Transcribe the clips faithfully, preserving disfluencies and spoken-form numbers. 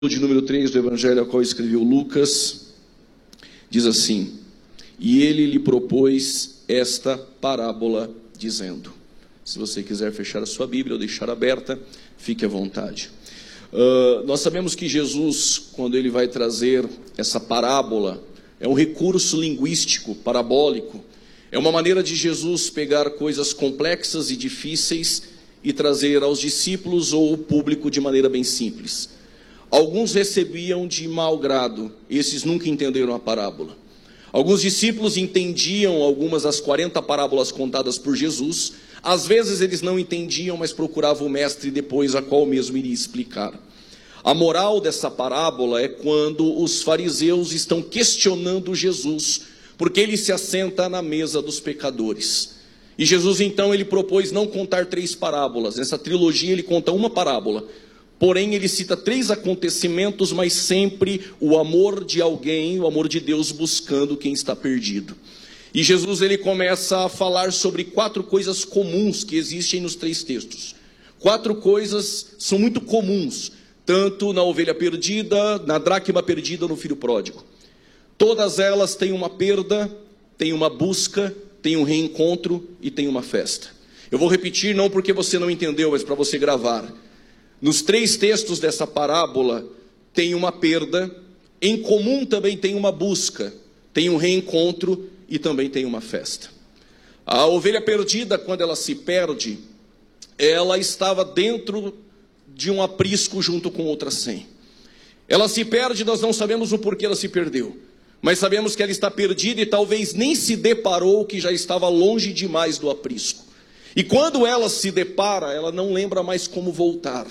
de número três do Evangelho ao qual escreveu Lucas, diz assim: e ele lhe propôs esta parábola, dizendo. Se você quiser fechar a sua Bíblia ou deixar aberta, fique à vontade. Uh, nós sabemos que Jesus, quando ele vai trazer essa parábola, é um recurso linguístico, parabólico. É uma maneira de Jesus pegar coisas complexas e difíceis e trazer aos discípulos ou ao público de maneira bem simples. Alguns recebiam de mau grado, esses nunca entenderam a parábola. Alguns discípulos entendiam algumas das quarenta parábolas contadas por Jesus. Às vezes eles não entendiam, mas procuravam o mestre depois, a qual mesmo iria explicar. A moral dessa parábola é quando os fariseus estão questionando Jesus, porque ele se assenta na mesa dos pecadores. E Jesus então ele propôs não contar três parábolas. Nessa trilogia ele conta uma parábola. Porém, ele cita três acontecimentos, mas sempre o amor de alguém, o amor de Deus buscando quem está perdido. E Jesus ele começa a falar sobre quatro coisas comuns que existem nos três textos. Quatro coisas são muito comuns, tanto na ovelha perdida, na dracma perdida, no filho pródigo. Todas elas têm uma perda, têm uma busca, têm um reencontro e têm uma festa. Eu vou repetir, não porque você não entendeu, mas para você gravar. Nos três textos dessa parábola tem uma perda, em comum também tem uma busca, tem um reencontro e também tem uma festa. A ovelha perdida, quando ela se perde, ela estava dentro de um aprisco junto com outras cem. Ela se perde, nós não sabemos o porquê ela se perdeu, mas sabemos que ela está perdida e talvez nem se deparou que já estava longe demais do aprisco. E quando ela se depara, ela não lembra mais como voltar.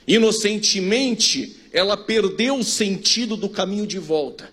Inocentemente, ela perdeu o sentido do caminho de volta.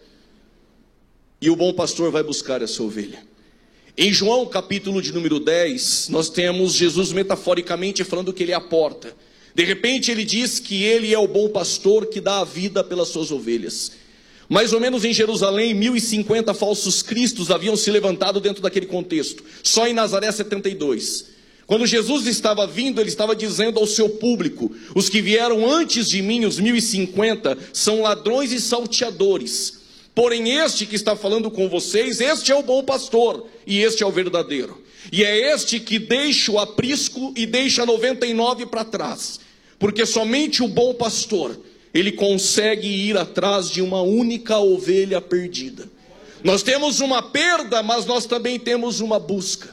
E o bom pastor vai buscar essa ovelha. Em João, capítulo de número dez, nós temos Jesus metaforicamente falando que ele é a porta. De repente ele diz que ele é o bom pastor que dá a vida pelas suas ovelhas. Mais ou menos em Jerusalém, mil e cinquenta falsos cristos haviam se levantado dentro daquele contexto. Só em Nazaré, setenta e dois. Quando Jesus estava vindo, ele estava dizendo ao seu público: os que vieram antes de mim, os mil e cinquenta, são ladrões e salteadores. Porém este que está falando com vocês, este é o bom pastor, e este é o verdadeiro. E é este que deixa o aprisco e deixa noventa e nove para trás. Porque somente o bom pastor, ele consegue ir atrás de uma única ovelha perdida. Nós temos uma perda, mas nós também temos uma busca.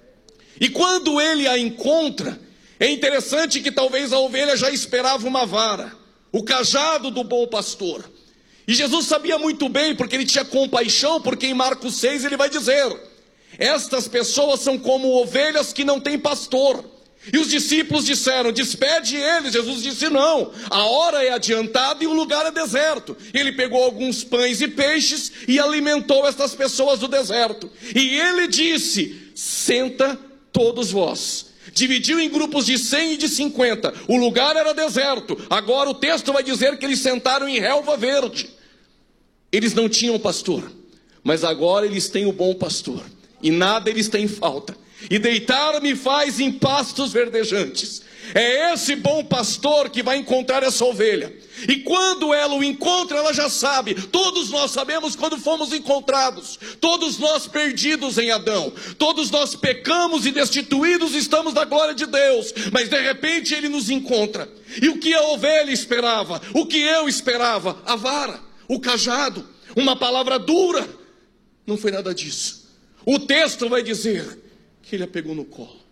E quando ele a encontra, é interessante que talvez a ovelha já esperava uma vara, o cajado do bom pastor. E Jesus sabia muito bem, porque ele tinha compaixão, porque em Marcos seis ele vai dizer: estas pessoas são como ovelhas que não têm pastor. E os discípulos disseram: despede eles. Jesus disse: não, a hora é adiantada e o lugar é deserto. Ele pegou alguns pães e peixes e alimentou estas pessoas do deserto. E ele disse: senta todos vós. Dividiu em grupos de cem e de cinquenta. O lugar era deserto. Agora o texto vai dizer que eles sentaram em relva verde. Eles não tinham pastor, mas agora eles têm o bom pastor. E nada eles têm falta. E deitar-me faz em pastos verdejantes. É esse bom pastor que vai encontrar essa ovelha. E quando ela o encontra, ela já sabe. Todos nós sabemos quando fomos encontrados. Todos nós perdidos em Adão. Todos nós pecamos e destituídos estamos da glória de Deus. Mas de repente ele nos encontra. E o que a ovelha esperava? O que eu esperava? A vara, o cajado, uma palavra dura. Não foi nada disso. O texto vai dizer que ele a pegou no colo.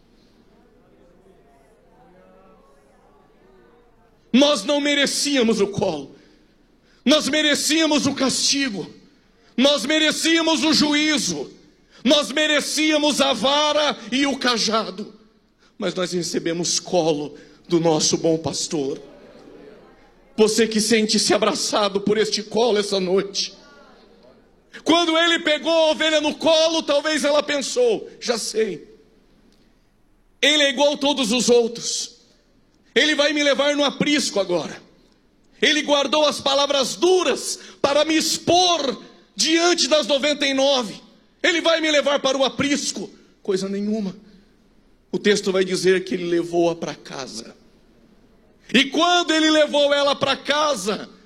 Nós não merecíamos o colo, nós merecíamos o castigo, nós merecíamos o juízo, nós merecíamos a vara e o cajado, mas nós recebemos colo do nosso bom pastor. Você que sente-se abraçado por este colo essa noite, quando ele pegou a ovelha no colo, talvez ela pensou: já sei, ele é igual a todos os outros. Ele vai me levar no aprisco agora. Ele guardou as palavras duras para me expor diante das noventa e nove. Ele vai me levar para o aprisco. Coisa nenhuma. O texto vai dizer que ele levou-a para casa. E quando ele levou ela para casa,